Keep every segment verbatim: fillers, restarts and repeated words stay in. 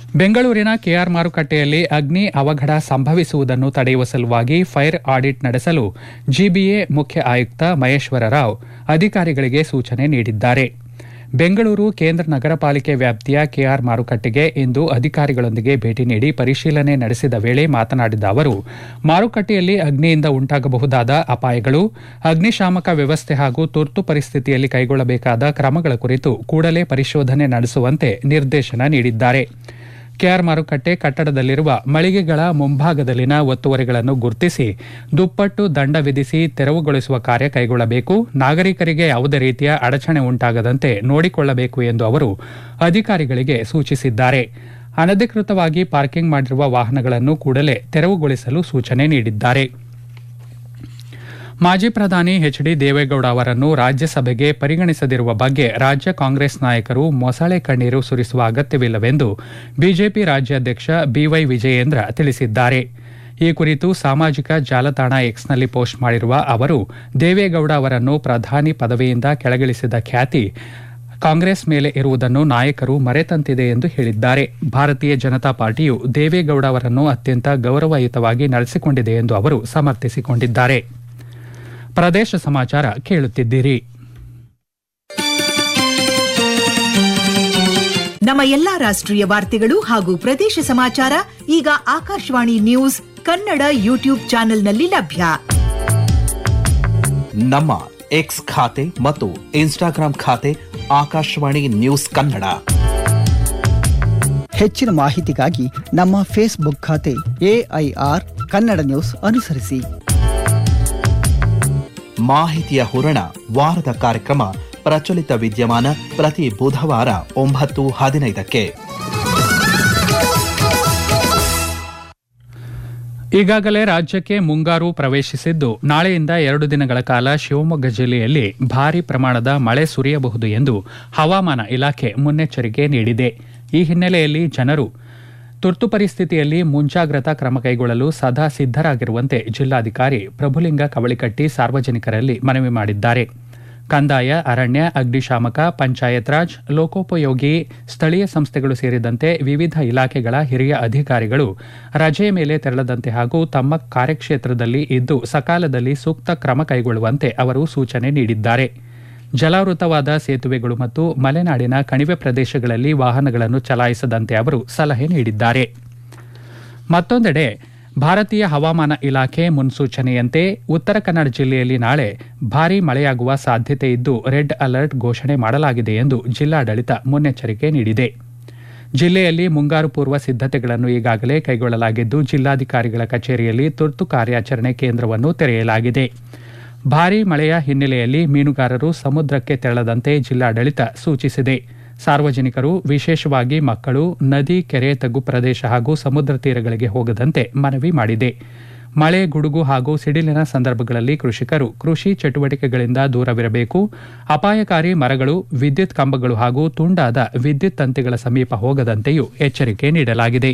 ಬೆಂಗಳೂರಿನ ಕೆಆರ್ ಮಾರುಕಟ್ಟೆಯಲ್ಲಿ ಅಗ್ನಿ ಅವಘಡ ಸಂಭವಿಸುವುದನ್ನು ತಡೆಯುವ ಸಲುವಾಗಿ ಫೈರ್ ಆಡಿಟ್ ನಡೆಸಲು ಜಿಬಿಎ ಮುಖ್ಯ ಆಯುಕ್ತ ಮಹೇಶ್ವರ ರಾವ್ ಅಧಿಕಾರಿಗಳಿಗೆ ಸೂಚನೆ ನೀಡಿದ್ದಾರೆ. ಬೆಂಗಳೂರು ಕೇಂದ್ರ ನಗರ ಪಾಲಿಕೆ ವ್ಯಾಪ್ತಿಯ ಕೆಆರ್ ಮಾರುಕಟ್ಟೆಗೆ ಇಂದು ಅಧಿಕಾರಿಗಳೊಂದಿಗೆ ಭೇಟಿ ನೀಡಿ ಪರಿಶೀಲನೆ ನಡೆಸಿದ ವೇಳೆ ಮಾತನಾಡಿದ ಅವರು, ಮಾರುಕಟ್ಟೆಯಲ್ಲಿ ಅಗ್ನಿಯಿಂದ ಉಂಟಾಗಬಹುದಾದ ಅಪಾಯಗಳು, ಅಗ್ನಿಶಾಮಕ ವ್ಯವಸ್ಥೆ ಹಾಗೂ ತುರ್ತು ಪರಿಸ್ಥಿತಿಯಲ್ಲಿ ಕೈಗೊಳ್ಳಬೇಕಾದ ಕ್ರಮಗಳ ಕುರಿತು ಕೂಡಲೇ ಪರಿಶೋಧನೆ ನಡೆಸುವಂತೆ ನಿರ್ದೇಶನ ನೀಡಿದ್ದಾರೆ. ಕೆಆರ್ ಮಾರುಕಟ್ಟೆ ಕಟ್ಟಡದಲ್ಲಿರುವ ಮಳಿಗೆಗಳ ಮುಂಭಾಗದಲ್ಲಿನ ಒತ್ತುವರಿಗಳನ್ನು ಗುರುತಿಸಿ ದುಪ್ಪಟ್ಟು ದಂಡ ವಿಧಿಸಿ ತೆರವುಗೊಳಿಸುವ ಕಾರ್ಯ ಕೈಗೊಳ್ಳಬೇಕು. ನಾಗರಿಕರಿಗೆ ಯಾವುದೇ ರೀತಿಯ ಅಡಚಣೆ ಉಂಟಾಗದಂತೆ ನೋಡಿಕೊಳ್ಳಬೇಕು ಎಂದು ಅವರು ಅಧಿಕಾರಿಗಳಿಗೆ ಸೂಚಿಸಿದ್ದಾರೆ. ಅನಧಿಕೃತವಾಗಿ ಪಾರ್ಕಿಂಗ್ ಮಾಡಿರುವ ವಾಹನಗಳನ್ನು ಕೂಡಲೇ ತೆರವುಗೊಳಿಸಲು ಸೂಚನೆ ನೀಡಿದ್ದಾರೆ. ಮಾಜಿ ಪ್ರಧಾನಿ ಎಚ್ ಡಿ ದೇವೇಗೌಡ ಅವರನ್ನು ರಾಜ್ಯಸಭೆಗೆ ಪರಿಗಣಿಸದಿರುವ ಬಗ್ಗೆ ರಾಜ್ಯ ಕಾಂಗ್ರೆಸ್ ನಾಯಕರು ಮೊಸಳೆ ಕಣ್ಣೀರು ಸುರಿಸುವ ಅಗತ್ಯವಿಲ್ಲವೆಂದು ಬಿಜೆಪಿ ರಾಜ್ಯಾಧ್ಯಕ್ಷ ಬಿವೈ ವಿಜಯೇಂದ್ರ ತಿಳಿಸಿದ್ದಾರೆ. ಈ ಕುರಿತು ಸಾಮಾಜಿಕ ಜಾಲತಾಣ ಎಕ್ಸ್ನಲ್ಲಿ ಪೋಸ್ಟ್ ಮಾಡಿರುವ ಅವರು, ದೇವೇಗೌಡ ಅವರನ್ನು ಪ್ರಧಾನಿ ಪದವಿಯಿಂದ ಕೆಳಗಿಳಿಸಿದ ಖ್ಯಾತಿ ಕಾಂಗ್ರೆಸ್ ಮೇಲೆ ಇರುವುದನ್ನು ನಾಯಕರು ಮರೆತಂತಿದೆ ಎಂದು ಹೇಳಿದ್ದಾರೆ. ಭಾರತೀಯ ಜನತಾ ಪಾರ್ಟಿಯು ದೇವೇಗೌಡ ಅವರನ್ನು ಅತ್ಯಂತ ಗೌರವಯುತವಾಗಿ ನಡೆಸಿಕೊಂಡಿದೆ ಎಂದು ಅವರು ಸಮರ್ಥಿಸಿಕೊಂಡಿದ್ದಾರೆ. ಪ್ರದೇಶ ಸಮಾಚಾರ ಕೇಳುತ್ತಿದ್ದೀರಿ. ನಮ್ಮ ಎಲ್ಲಾ ರಾಷ್ಟ್ರೀಯ ವಾರ್ತೆಗಳು ಹಾಗೂ ಪ್ರದೇಶ ಸಮಾಚಾರ ಈಗ ಆಕಾಶವಾಣಿ ನ್ಯೂಸ್ ಕನ್ನಡ ಯೂಟ್ಯೂಬ್ ಚಾನೆಲ್ನಲ್ಲಿ ಲಭ್ಯ. ನಮ್ಮ ಎಕ್ಸ್ ಖಾತೆ ಮತ್ತು ಇನ್ಸ್ಟಾಗ್ರಾಂ ಖಾತೆ ಆಕಾಶವಾಣಿ ನ್ಯೂಸ್ ಕನ್ನಡ. ಹೆಚ್ಚಿನ ಮಾಹಿತಿಗಾಗಿ ನಮ್ಮ ಫೇಸ್ಬುಕ್ ಖಾತೆ ಎಐಆರ್ ಕನ್ನಡ ನ್ಯೂಸ್ ಅನುಸರಿಸಿ. ಮಾಹಿತಿಯ ಹೂರಣ ವಾರದ ಕಾರ್ಯಕ್ರಮ ಪ್ರಚಲಿತ ವಿದ್ಯಮಾನ ಪ್ರತಿ ಬುಧವಾರ ಒಂಬತ್ತು ಹದಿನೈದಕ್ಕೆ. ಈಗಾಗಲೇ ರಾಜ್ಯಕ್ಕೆ ಮುಂಗಾರು ಪ್ರವೇಶಿಸಿದ್ದು, ನಾಳೆಯಿಂದ ಎರಡು ದಿನಗಳ ಕಾಲ ಶಿವಮೊಗ್ಗ ಜಿಲ್ಲೆಯಲ್ಲಿ ಭಾರೀ ಪ್ರಮಾಣದ ಮಳೆ ಸುರಿಯಬಹುದು ಎಂದು ಹವಾಮಾನ ಇಲಾಖೆ ಮುನ್ನೆಚ್ಚರಿಕೆ ನೀಡಿದೆ. ಈ ಹಿನ್ನೆಲೆಯಲ್ಲಿ ಜನರು ತುರ್ತು ಪರಿಸ್ಥಿತಿಯಲ್ಲಿ ಮುಂಜಾಗ್ರತಾ ಕ್ರಮ ಕೈಗೊಳ್ಳಲು ಸದಾ ಸಿದ್ದರಾಗಿರುವಂತೆ ಜಿಲ್ಲಾಧಿಕಾರಿ ಪ್ರಭುಲಿಂಗ ಕವಳಿಕಟ್ಟಿ ಸಾರ್ವಜನಿಕರಲ್ಲಿ ಮನವಿ ಮಾಡಿದ್ದಾರೆ. ಕಂದಾಯ, ಅರಣ್ಯ, ಅಗ್ನಿಶಾಮಕ, ಪಂಚಾಯತ್ ರಾಜ್, ಲೋಕೋಪಯೋಗಿ, ಸ್ಥಳೀಯ ಸಂಸ್ಥೆಗಳು ಸೇರಿದಂತೆ ವಿವಿಧ ಇಲಾಖೆಗಳ ಹಿರಿಯ ಅಧಿಕಾರಿಗಳು ರಜೆಯ ಮೇಲೆ ತೆರಳದಂತೆ ಹಾಗೂ ತಮ್ಮ ಕಾರ್ಯಕ್ಷೇತ್ರದಲ್ಲಿ ಇದ್ದು ಸಕಾಲದಲ್ಲಿ ಸೂಕ್ತ ಕ್ರಮ ಕೈಗೊಳ್ಳುವಂತೆ ಅವರು ಸೂಚನೆ ನೀಡಿದ್ದಾರೆ. ಜಲಾವೃತವಾದ ಸೇತುವೆಗಳು ಮತ್ತು ಮಲೆನಾಡಿನ ಕಣಿವೆ ಪ್ರದೇಶಗಳಲ್ಲಿ ವಾಹನಗಳನ್ನು ಚಲಾಯಿಸದಂತೆ ಅವರು ಸಲಹೆ ನೀಡಿದ್ದಾರೆ. ಮತ್ತೊಂದೆಡೆ ಭಾರತೀಯ ಹವಾಮಾನ ಇಲಾಖೆ ಮುನ್ಸೂಚನೆಯಂತೆ ಉತ್ತರ ಕನ್ನಡ ಜಿಲ್ಲೆಯಲ್ಲಿ ನಾಳೆ ಭಾರೀ ಮಳೆಯಾಗುವ ಸಾಧ್ಯತೆ ಇದ್ದು ರೆಡ್ ಅಲರ್ಟ್ ಘೋಷಣೆ ಮಾಡಲಾಗಿದೆ ಎಂದು ಜಿಲ್ಲಾಡಳಿತ ಮುನ್ನೆಚ್ಚರಿಕೆ ನೀಡಿದೆ. ಜಿಲ್ಲೆಯಲ್ಲಿ ಮುಂಗಾರು ಪೂರ್ವ ಸಿದ್ದತೆಗಳನ್ನು ಈಗಾಗಲೇ ಕೈಗೊಳ್ಳಲಾಗಿದ್ದು ಜಿಲ್ಲಾಧಿಕಾರಿಗಳ ಕಚೇರಿಯಲ್ಲಿ ತುರ್ತು ಕಾರ್ಯಾಚರಣೆ ಕೇಂದ್ರವನ್ನು ತೆರೆಯಲಾಗಿದೆ. ಭಾರೀ ಮಳೆಯ ಹಿನ್ನೆಲೆಯಲ್ಲಿ ಮೀನುಗಾರರು ಸಮುದ್ರಕ್ಕೆ ತೆರಳದಂತೆ ಜಿಲ್ಲಾಡಳಿತ ಸೂಚಿಸಿದೆ. ಸಾರ್ವಜನಿಕರು, ವಿಶೇಷವಾಗಿ ಮಕ್ಕಳು, ನದಿ, ಕೆರೆ, ತಗ್ಗು ಪ್ರದೇಶ ಹಾಗೂ ಸಮುದ್ರ ತೀರಗಳಿಗೆ ಹೋಗದಂತೆ ಮನವಿ ಮಾಡಿದೆ. ಮಳೆ, ಗುಡುಗು ಹಾಗೂ ಸಿಡಿಲಿನ ಸಂದರ್ಭಗಳಲ್ಲಿ ಕೃಷಿಕರು ಕೃಷಿ ಚಟುವಟಿಕೆಗಳಿಂದ ದೂರವಿರಬೇಕು. ಅಪಾಯಕಾರಿ ಮರಗಳು, ವಿದ್ಯುತ್ ಕಂಬಗಳು ಹಾಗೂ ತುಂಡಾದ ವಿದ್ಯುತ್ ತಂತಿಗಳ ಸಮೀಪ ಹೋಗದಂತೆಯೂ ಎಚ್ಚರಿಕೆ ನೀಡಲಾಗಿದೆ.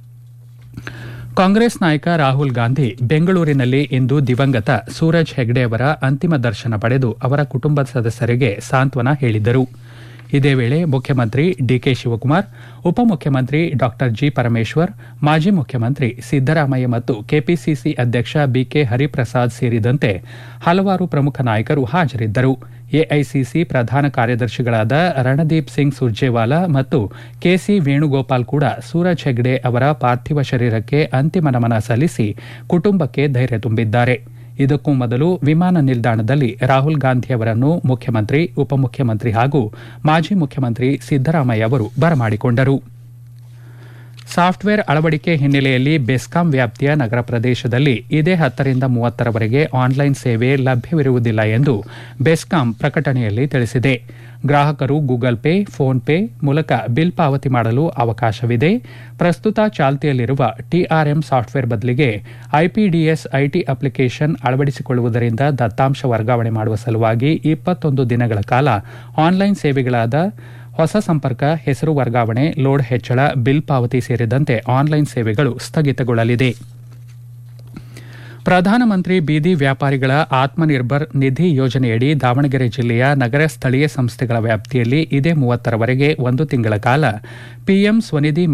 ಕಾಂಗ್ರೆಸ್ ನಾಯಕ ರಾಹುಲ್ ಗಾಂಧಿ ಬೆಂಗಳೂರಿನಲ್ಲಿ ಇಂದು ದಿವಂಗತ ಸೂರಜ್ ಹೆಗ್ಡೆ ಅವರ ಅಂತಿಮ ದರ್ಶನ ಪಡೆದು ಅವರ ಕುಟುಂಬದ ಸದಸ್ಯರಿಗೆ ಸಾಂತ್ವನ ಹೇಳಿದರು. ಇದೇ ವೇಳೆ ಮುಖ್ಯಮಂತ್ರಿ ಡಿಕೆ ಶಿವಕುಮಾರ್, ಉಪಮುಖ್ಯಮಂತ್ರಿ ಡಾ ಜಿ ಪರಮೇಶ್ವರ್, ಮಾಜಿ ಮುಖ್ಯಮಂತ್ರಿ ಸಿದ್ದರಾಮಯ್ಯ ಮತ್ತು ಕೆಪಿಸಿಸಿ ಅಧ್ಯಕ್ಷ ಬಿಕೆ ಹರಿಪ್ರಸಾದ್ ಸೇರಿದಂತೆ ಹಲವಾರು ಪ್ರಮುಖ ನಾಯಕರು ಹಾಜರಿದ್ದರು. ಎಐಸಿಸಿ ಪ್ರಧಾನ ಕಾರ್ಯದರ್ಶಿಗಳಾದ ರಣದೀಪ್ ಸಿಂಗ್ ಸುರ್ಜೇವಾಲಾ ಮತ್ತು ಕೆಸಿ ವೇಣುಗೋಪಾಲ್ ಕೂಡ ಸೂರಜ್ ಹೆಗ್ಡೆ ಅವರ ಪಾರ್ಥಿವ ಶರೀರಕ್ಕೆ ಅಂತಿಮ ನಮನ ಸಲ್ಲಿಸಿ ಕುಟುಂಬಕ್ಕೆ ಧೈರ್ಯ ತುಂಬಿದ್ದಾರೆ. ಇದಕ್ಕೂ ಮೊದಲು ವಿಮಾನ ನಿಲ್ದಾಣದಲ್ಲಿ ರಾಹುಲ್ ಗಾಂಧಿ ಅವರನ್ನು ಮುಖ್ಯಮಂತ್ರಿ, ಉಪಮುಖ್ಯಮಂತ್ರಿ ಹಾಗೂ ಮಾಜಿ ಮುಖ್ಯಮಂತ್ರಿ ಸಿದ್ದರಾಮಯ್ಯ ಅವರು ಬರಮಾಡಿಕೊಂಡರು. ಸಾಫ್ಟ್ವೇರ್ ಅಳವಡಿಕೆ ಹಿನ್ನೆಲೆಯಲ್ಲಿ ಬೆಸ್ಕಾಂ ವ್ಯಾಪ್ತಿಯ ನಗರ ಪ್ರದೇಶದಲ್ಲಿ ಇದೇ ಹತ್ತರಿಂದ ಮೂವತ್ತರವರೆಗೆ ಆನ್ಲೈನ್ ಸೇವೆ ಲಭ್ಯವಿರುವುದಿಲ್ಲ ಎಂದು ಬೆಸ್ಕಾಂ ಪ್ರಕಟಣೆಯಲ್ಲಿ ತಿಳಿಸಿದೆ. ಗ್ರಾಹಕರು ಗೂಗಲ್ ಪೇ, ಫೋನ್ ಪೇ ಮೂಲಕ ಬಿಲ್ ಪಾವತಿ ಮಾಡಲು ಅವಕಾಶವಿದೆ. ಪ್ರಸ್ತುತ ಚಾಲ್ತಿಯಲ್ಲಿರುವ ಟಿಆರ್ಎಂ ಸಾಫ್ಟ್ವೇರ್ ಬದಲಿಗೆ ಐಪಿಡಿಎಸ್ ಐಟಿ ಅಪ್ಲಿಕೇಶನ್ ಅಳವಡಿಸಿಕೊಳ್ಳುವುದರಿಂದ ದತ್ತಾಂಶ ವರ್ಗಾವಣೆ ಮಾಡುವ ಸಲುವಾಗಿ ಇಪ್ಪತ್ತೊಂದು ದಿನಗಳ ಕಾಲ ಆನ್ಲೈನ್ ಸೇವೆಗಳಾದ ಹೊಸ ಸಂಪರ್ಕ, ಹೆಸರು ವರ್ಗಾವಣೆ, ಲೋಡ್ ಹೆಚ್ಚಳ, ಬಿಲ್ ಪಾವತಿ ಸೇರಿದಂತೆ ಆನ್ಲೈನ್ ಸೇವೆಗಳು ಸ್ಥಗಿತಗೊಳ್ಳಲಿದೆ. ಪ್ರಧಾನಮಂತ್ರಿ ಬೀದಿ ವ್ಯಾಪಾರಿಗಳ ಆತ್ಮನಿರ್ಭರ್ ನಿಧಿ ಯೋಜನೆಯಡಿ ದಾವಣಗೆರೆ ಜಿಲ್ಲೆಯ ನಗರ ಸ್ಥಳೀಯ ಸಂಸ್ಥೆಗಳ ವ್ಯಾಪ್ತಿಯಲ್ಲಿ ಇದೇ ಮೂವತ್ತರವರೆಗೆ ಒಂದು ತಿಂಗಳ ಕಾಲ ಪಿಎಂ ಸ್ವನಿಧಿ